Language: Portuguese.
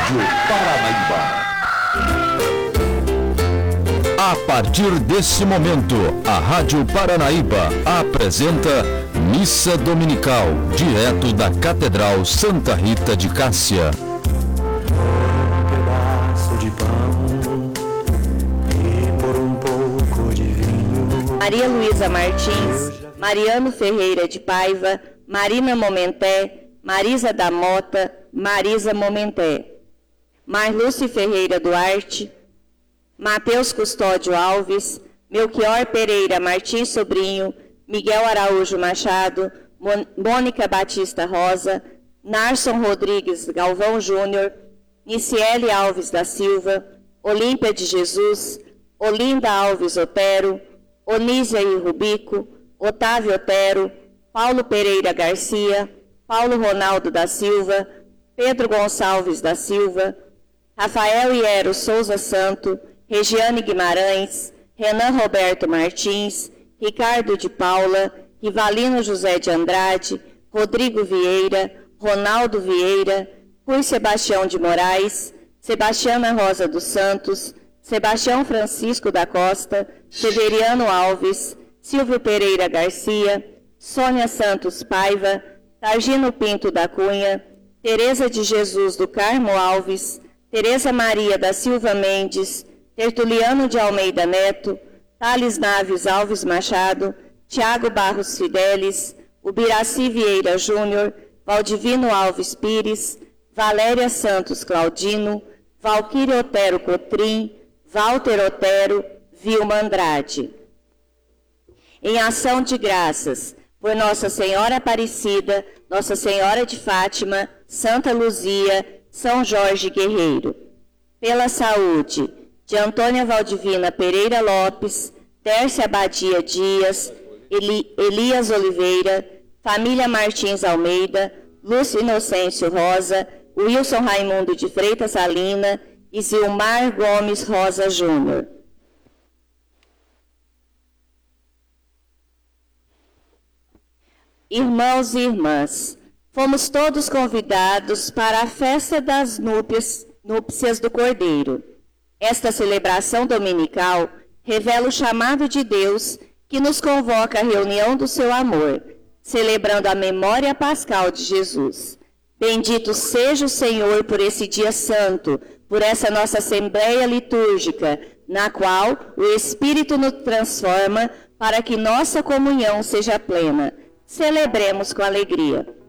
Rádio Paranaíba. A partir desse momento, a Rádio Paranaíba apresenta Missa Dominical, direto da Catedral Santa Rita de Cássia. Um pedaço de pão e por um pouco de vinho. Maria Luísa Martins, Mariano Ferreira de Paiva, Marina Momenté, Marisa da Mota, Marisa Momenté, Marluce Ferreira Duarte, Mateus Custódio Alves, Melchior Pereira Martins Sobrinho, Miguel Araújo Machado, Mônica Batista Rosa, Narson Rodrigues Galvão Júnior, Niciele Alves da Silva, Olímpia de Jesus, Olinda Alves Otero, Onísia e Rubico, Otávio Otero, Paulo Pereira Garcia, Paulo Ronaldo da Silva, Pedro Gonçalves da Silva, Rafael Iero Souza Santo, Regiane Guimarães, Renan Roberto Martins, Ricardo de Paula, Rivalino José de Andrade, Rodrigo Vieira, Ronaldo Vieira, Rui Sebastião de Moraes, Sebastiana Rosa dos Santos, Sebastião Francisco da Costa, Severiano Alves, Silvio Pereira Garcia, Sônia Santos Paiva, Targino Pinto da Cunha, Tereza de Jesus do Carmo Alves, Tereza Maria da Silva Mendes, Tertuliano de Almeida Neto, Thales Naves Alves Machado, Tiago Barros Fidelis, Ubiraci Vieira Júnior, Valdivino Alves Pires, Valéria Santos Claudino, Valquíria Otero Cotrim, Walter Otero, Vilma Andrade. Em ação de graças por Nossa Senhora Aparecida, Nossa Senhora de Fátima, Santa Luzia, São Jorge Guerreiro. Pela saúde de Antônia Valdivina Pereira Lopes, Tércia Badia Dias, Elias Oliveira, família Martins Almeida, Lúcio Inocêncio Rosa, Wilson Raimundo de Freitas Salina e Zilmar Gomes Rosa Júnior. Irmãos e irmãs, fomos todos convidados para a festa das núpcias do Cordeiro. Esta celebração dominical revela o chamado de Deus que nos convoca à reunião do seu amor, celebrando a memória pascal de Jesus. Bendito seja o Senhor por esse dia santo, por essa nossa assembleia litúrgica, na qual o Espírito nos transforma para que nossa comunhão seja plena. Celebremos com alegria.